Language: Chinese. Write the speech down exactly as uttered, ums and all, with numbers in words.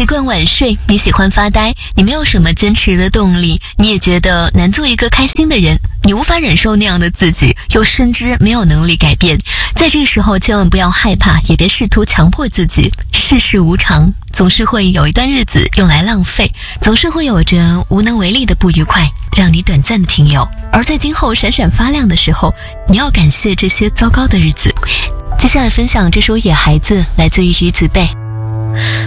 习惯晚睡，你喜欢发呆，你没有什么坚持的动力，你也觉得难做一个开心的人，你无法忍受那样的自己，又深知没有能力改变。在这个时候千万不要害怕，也别试图强迫自己。世事无常，总是会有一段日子用来浪费，总是会有着无能为力的不愉快让你短暂的停留，而在今后闪闪发亮的时候，你要感谢这些糟糕的日子。接下来分享这首《野孩子》，来自于于子贝。